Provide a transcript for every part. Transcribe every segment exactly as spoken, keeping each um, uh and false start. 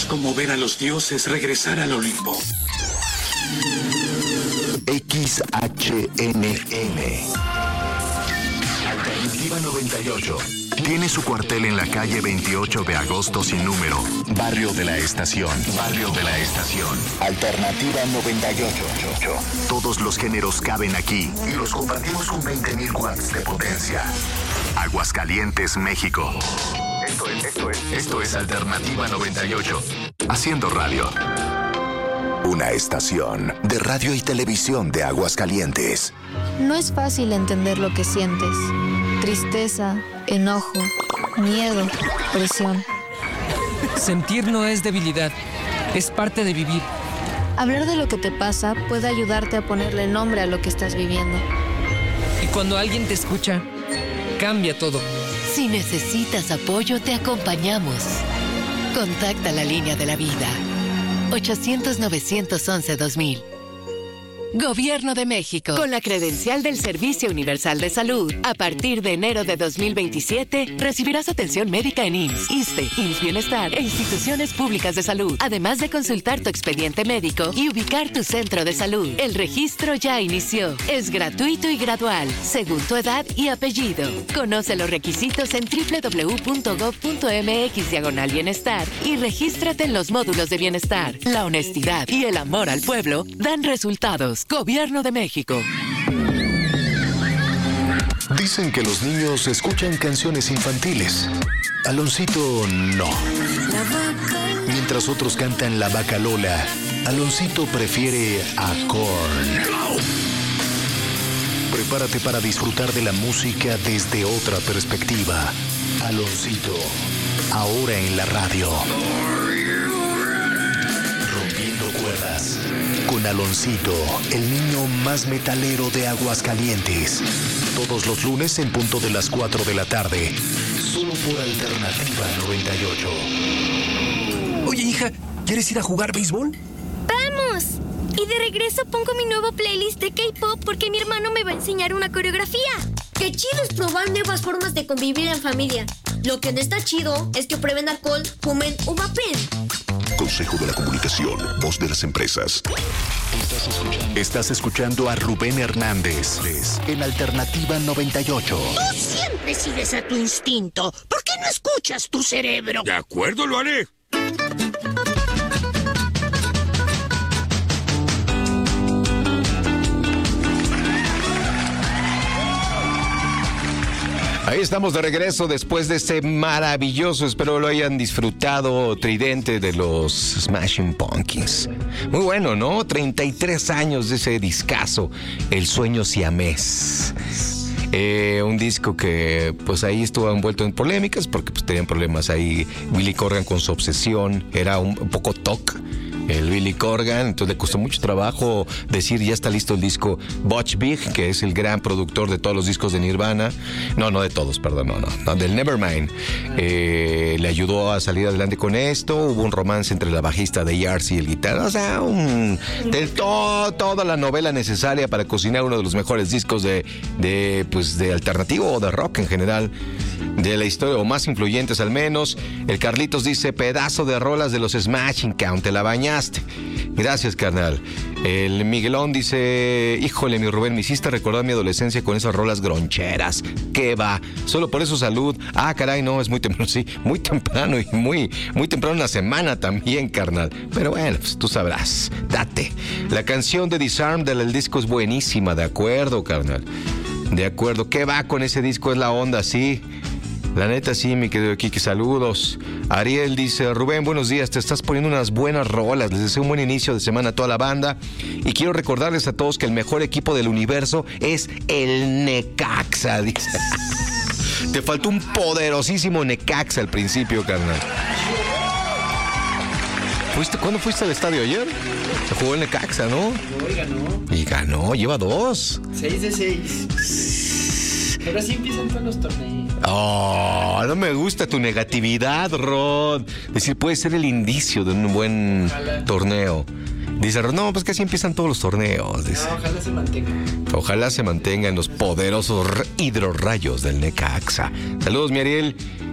como ver a los dioses regresar al Olimpo. X H N M Alternativa noventa y ocho. Tiene su cuartel en la calle veintiocho de agosto sin número. Barrio de la Estación. Barrio de la Estación. Alternativa noventa y ocho. Todos los géneros caben aquí y los compartimos con veinte mil watts de potencia. Aguascalientes, México. Esto es, esto es, esto es Alternativa noventa y ocho. Haciendo radio. Una estación de radio y televisión de Aguascalientes. No es fácil entender lo que sientes. Tristeza, enojo, miedo, presión. Sentir no es debilidad, es parte de vivir. Hablar de lo que te pasa puede ayudarte a ponerle nombre a lo que estás viviendo. Y cuando alguien te escucha, cambia todo. Si necesitas apoyo, te acompañamos. Contacta la línea de la vida. ochocientos, novecientos once, dos mil. Gobierno de México. Con la credencial del Servicio Universal de Salud, a partir de enero de dos mil veintisiete, recibirás atención médica en I M S S, ISSSTE, I M S S Bienestar e instituciones públicas de salud, además de consultar tu expediente médico y ubicar tu centro de salud. El registro ya inició. Es gratuito y gradual, según tu edad y apellido. Conoce los requisitos en doble u doble u doble u punto gob punto eme equis diagonal bienestar y regístrate en los módulos de bienestar. La honestidad y el amor al pueblo dan resultados. Gobierno de México. Dicen que los niños escuchan canciones infantiles. Aloncito no. Mientras otros cantan La Vaca Lola, Aloncito prefiere a Korn. Prepárate para disfrutar de la música desde otra perspectiva. Aloncito, ahora en la radio. Rompiendo cuerdas. Con Aloncito, el niño más metalero de Aguascalientes. Todos los lunes en punto de las cuatro de la tarde. Solo por Alternativa noventa y ocho. Oye, hija, ¿quieres ir a jugar béisbol? ¡Vamos! Y de regreso pongo mi nuevo playlist de K-pop porque mi hermano me va a enseñar una coreografía. ¡Qué chido es probar nuevas formas de convivir en familia! Lo que no está chido es que prueben alcohol, fumen o vapen. Consejo de la Comunicación, voz de las empresas. Estás escuchando, Estás escuchando a Rubén Hernández en Alternativa noventa y ocho. Tú siempre sigues a tu instinto. ¿Por qué no escuchas tu cerebro? De acuerdo, lo haré. Ahí estamos de regreso después de este maravilloso, espero lo hayan disfrutado, tridente de los Smashing Pumpkins. Muy bueno, ¿no? treinta y tres años de ese discazo, El Sueño Siamés. Eh, un disco que pues ahí estuvo envuelto en polémicas porque pues tenían problemas ahí Billy Corgan con su obsesión, era un, un poco toc el Billy Corgan, entonces le costó mucho trabajo decir ya está listo el disco. Butch Vig, que es el gran productor de todos los discos de Nirvana, no, no de todos, perdón, no, no, no del Nevermind, eh, le ayudó a salir adelante con esto. Hubo un romance entre la bajista de Yars y el guitarra, o sea, un, de todo, toda la novela necesaria para cocinar uno de los mejores discos de, de, pues, de alternativo o de rock en general de la historia, o más influyentes al menos. El Carlitos dice, pedazo de rolas de los Smashing Count, te la bañaste. Gracias, carnal. El Miguelón dice, híjole, mi Rubén, me hiciste recordar mi adolescencia con esas rolas groncheras. ¿Qué va? Solo por eso salud. Ah, caray, no, es muy temprano, sí, muy temprano y muy, muy temprano en la semana también, carnal. Pero bueno, pues tú sabrás, date. La canción de Disarm del disco es buenísima, de acuerdo, carnal. De acuerdo, ¿qué va con ese disco? Es la onda, sí. La neta sí, mi querido Kiki, saludos. Ariel dice, Rubén, buenos días, te estás poniendo unas buenas rolas, les deseo un buen inicio de semana a toda la banda y quiero recordarles a todos que el mejor equipo del universo es el Necaxa, dice. Te faltó un poderosísimo Necaxa al principio, carnal. ¿Fuiste, ¿Cuándo fuiste al estadio ayer? Se jugó el Necaxa, ¿no? No, y ganó. Y ganó, lleva dos. Seis de seis. Pero así empiezan todos los torneos. Oh, no me gusta tu negatividad, Rod. Es decir, puede ser el indicio de un buen ojalá. torneo. Dice Rod, no, pues que así empiezan todos los torneos. Dice. No, ojalá se mantenga. Ojalá se mantengan los poderosos hidrorrayos del Necaxa. Saludos, mi Ariel.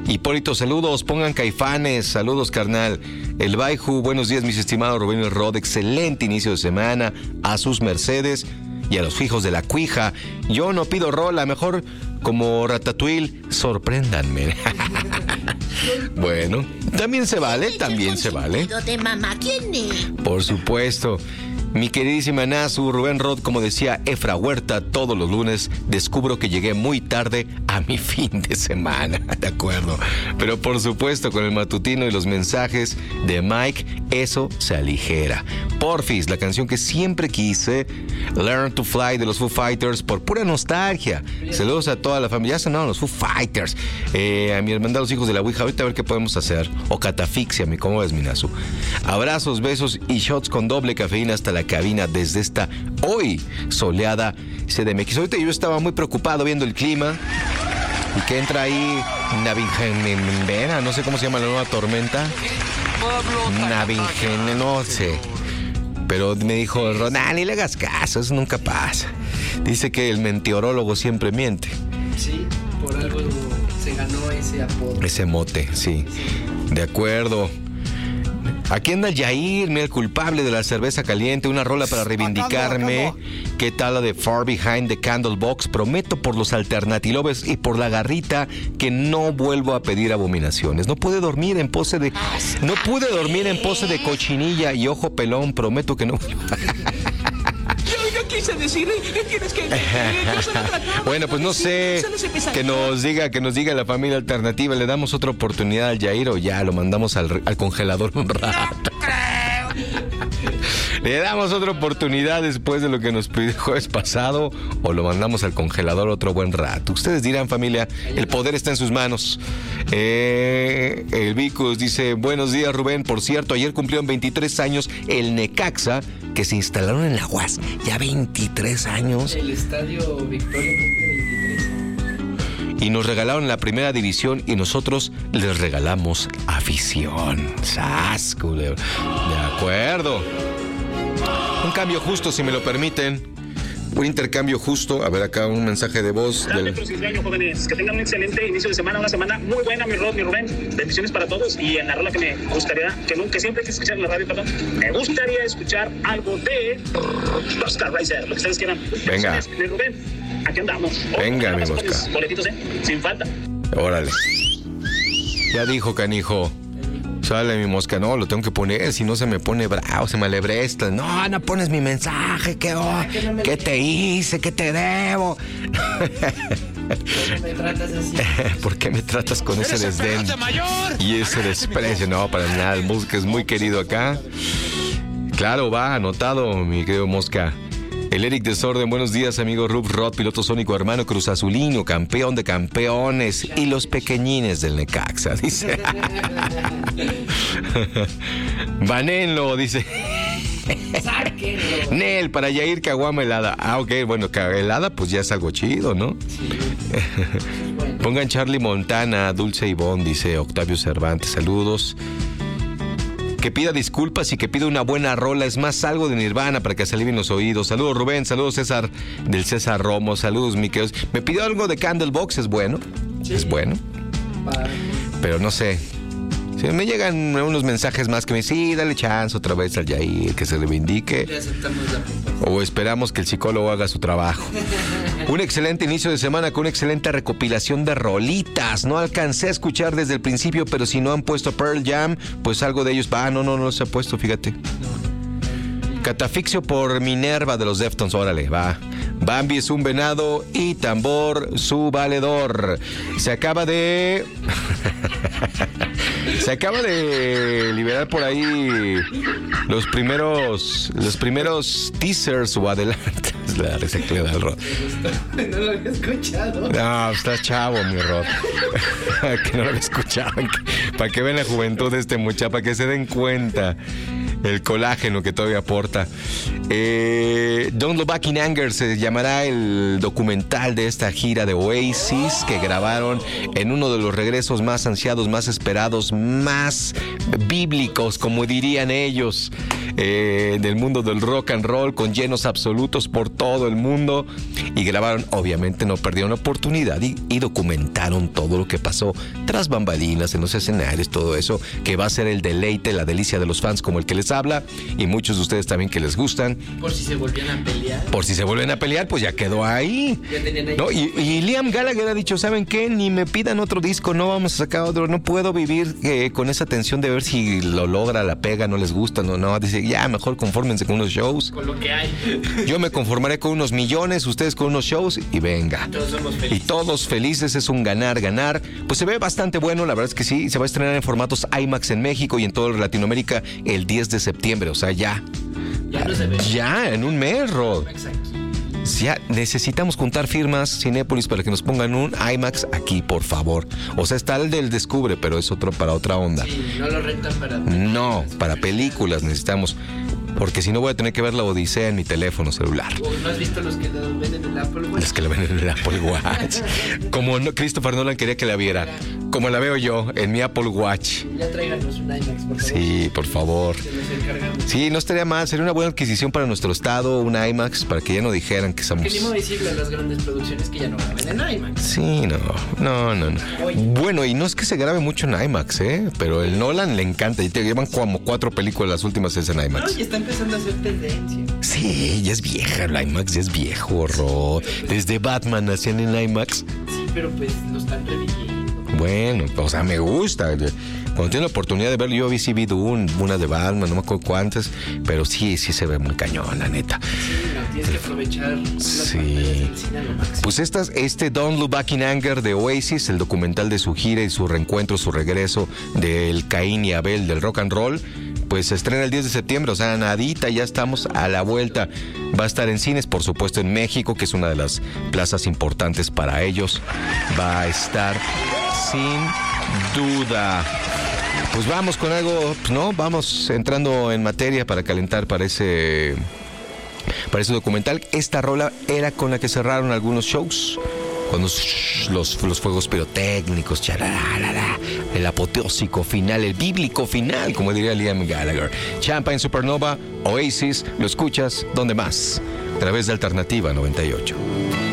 Hipólito, saludos, pongan Caifanes, saludos carnal. El Baiju, buenos días mis estimados Rubén y Rod, excelente inicio de semana a sus mercedes y a los hijos de la cuija. Yo no pido rola, mejor como Ratatouille, sorpréndanme. Bueno, también se vale, también se vale. De mamá, ¿quién es? Por supuesto. Mi queridísima Nasu, Rubén Rod, como decía Efra Huerta, todos los lunes descubro que llegué muy tarde a mi fin de semana, ¿de acuerdo? Pero por supuesto, con el matutino y los mensajes de Mike, eso se aligera. Porfis, la canción que siempre quise, Learn to Fly de los Foo Fighters, por pura nostalgia. Saludos a toda la familia. Ya sonaron los Foo Fighters. Eh, a mi hermandad, los hijos de la Ouija, ahorita a ver qué podemos hacer. O catafixia, mi cómo ves, mi Nasu. Abrazos, besos y shots con doble cafeína hasta la cabina desde esta hoy soleada C D M X. Ahorita yo estaba muy preocupado viendo el clima y que entra ahí Navingenera, no sé cómo se llama la nueva tormenta. Navingenera, no sé. Pero me dijo, Ronald, ni le hagas caso, eso nunca pasa. Dice que el meteorólogo siempre miente. Sí, por algo se ganó ese apodo. Ese mote, sí. De acuerdo. Aquí anda Yair, el culpable de la cerveza caliente, una rola para reivindicarme. ¿Qué tal la de Far Behind the Candlebox? Prometo por los alternatilovers y por la garrita que no vuelvo a pedir abominaciones. No pude dormir en pose de... No pude dormir en pose de cochinilla y ojo pelón, prometo que no... Quise decir, tienes que... Bueno, pues no sé, que nos diga, que nos diga la familia alternativa, ¿le damos otra oportunidad al Yair o ya lo mandamos al, al congelador un rato? ¿Le damos otra oportunidad después de lo que nos pidió el jueves pasado o lo mandamos al congelador otro buen rato? Ustedes dirán, familia, el poder está en sus manos. Eh, el Vicus dice, buenos días Rubén, por cierto, ayer cumplieron veintitrés años el Necaxa, que se instalaron en la U A S, ya veintitrés años. El Estadio Victoria cumple veintitrés. Y nos regalaron la primera división y nosotros les regalamos afición. ¡Sas, culebra! De acuerdo. Un cambio justo, si me lo permiten. Un intercambio justo. A ver, acá un mensaje de voz. Del... jóvenes. Que tengan un excelente inicio de semana, una semana muy buena, mi Rod, mi Rubén. Bendiciones para todos. Y en la rola que me gustaría, que, no, que siempre hay que escuchar en la radio, perdón, me gustaría escuchar algo de Oscar Racer, lo que ustedes quieran. Venga. Mi Rubén, aquí andamos. Venga, mi Mosca. Boletitos, ¿eh? Sin falta. Órale. Ya dijo, canijo. Sale mi Mosca, no, lo tengo que poner, si no se me pone bravo, se me alebresta. No, no pones mi mensaje, ¿qué, oh, ¿qué te hice? ¿Qué te debo? ¿Por qué me tratas así? ¿Por qué me tratas con ese desdén y ese desprecio? No, para nada, el Mosca es muy querido acá. Claro, va, anotado, mi querido Mosca. El Eric Desorden, buenos días, amigo Rub Rod, piloto sónico, hermano Cruz Azulino, campeón de campeones y los pequeñines del Necaxa, dice. Banenlo, dice. Sáquenlo. Nel, para Yair Caguama helada. Ah, ok, bueno, helada pues ya es algo chido, ¿no? Sí. Bueno. Pongan Charlie Montana, Dulce Ivonne, dice Octavio Cervantes, saludos. Que pida disculpas y que pida una buena rola, es más algo de Nirvana para que se alivien los oídos. Saludos Rubén, saludos César del César Romo, saludos Miqueos. Me pidió algo de Candlebox, es bueno, sí. Es bueno, vale. Pero no sé. Si me llegan unos mensajes más que me dicen, sí, dale chance otra vez al Yair, que se reivindique. Le aceptamos la propuesta. O esperamos que el psicólogo haga su trabajo. Un excelente inicio de semana con una excelente recopilación de rolitas. No alcancé a escuchar desde el principio, pero si no han puesto Pearl Jam, pues algo de ellos. Ah, no, no, no se ha puesto, fíjate. Catafixio por Minerva de los Deftones, órale, va. Bambi es un venado y tambor su valedor. Se acaba de... Se acaba de liberar por ahí los primeros los primeros teasers o adelantos. La reciclé del Rod. No lo había escuchado. No, está chavo, mi Rod. Que no lo había escuchado. Para que vean la juventud de este muchacho, para que se den cuenta el colágeno que todavía aporta. Eh, Don't Look Back in Anger se llamará el documental de esta gira de Oasis que grabaron en uno de los regresos más ansiados, más esperados, más bíblicos, como dirían ellos, eh, del mundo del rock and roll, con llenos absolutos por todo todo el mundo y grabaron, obviamente no perdieron la oportunidad y, y documentaron todo lo que pasó tras bambalinas, en los escenarios, todo eso, que va a ser el deleite, la delicia de los fans como el que les habla y muchos de ustedes también que les gustan. Por si se volvían a pelear. Por si se vuelven a pelear, pues ya quedó ahí. Ya tenían ahí. No, y, y Liam Gallagher ha dicho, ¿saben qué? Ni me pidan otro disco, no vamos a sacar otro, no puedo vivir eh, con esa tensión de ver si lo logra, la pega, no les gusta, no, no, dice, ya, mejor confórmense con unos shows. Con lo que hay. Yo me conformaré con unos millones, ustedes con unos shows y venga. Todos somos felices. Y todos felices, es un ganar, ganar. Pues se ve bastante bueno, la verdad es que sí, se va a estrenar en formatos IMAX en México y en toda Latinoamérica el diez de septiembre, o sea, ya. Ya no se ve. Ya, en un mes, Rod. Exacto. Ya necesitamos juntar firmas Cinépolis para que nos pongan un IMAX aquí, por favor. O sea, está el del Descubre, pero es otro para otra onda. Sí, no lo rentan para... No, para películas necesitamos. Porque si no voy a tener que ver la Odisea en mi teléfono celular. ¿No has visto los que lo venden en el Apple Watch? Los que la ven en el Apple Watch. Como no, Christopher Nolan quería que la viera. Como la veo yo en mi Apple Watch. Ya tráiganos un IMAX, por favor. Sí, por favor. Se los encargamos. Sí, no estaría mal. Sería una buena adquisición para nuestro estado, un IMAX, para que ya no dijeran que somos... Que ni modo decirle a las grandes producciones que ya no graben en IMAX. Sí, no, no, no, no. Oye. Bueno, y no es que se grabe mucho en IMAX, ¿eh? Pero el Nolan le encanta. Y te llevan como cuatro películas, las últimas es en IMAX. No, y está empezando a hacer tendencia. Sí, ya es vieja, el IMAX ya es viejo, Rod. Desde Batman hacían en IMAX. Sí, pero pues lo están reviviendo. Bueno, o sea, me gusta. Cuando tiene la oportunidad de verlo, yo vi, sí vi Dune, una de Batman, no me acuerdo cuántas, pero sí, sí se ve muy cañón, la neta. Sí, no, tienes que aprovechar las Sí. pantallas del cine a lo máximo. Pues estas, este Don't Look Back in Anger de Oasis, el documental de su gira y su reencuentro, su regreso del Caín y Abel del rock and roll, pues se estrena el diez de septiembre, o sea, nadita, ya estamos a la vuelta. Va a estar en cines, por supuesto, en México, que es una de las plazas importantes para ellos. Va a estar sin duda. Pues vamos con algo, pues no, vamos entrando en materia para calentar para ese, para ese documental. Esta rola era con la que cerraron algunos shows. Cuando shh, los, los fuegos pirotécnicos, chararara, el apoteósico final, el bíblico final, como diría Liam Gallagher. Champagne Supernova, Oasis, lo escuchas, ¿dónde más? A través de Alternativa noventa y ocho.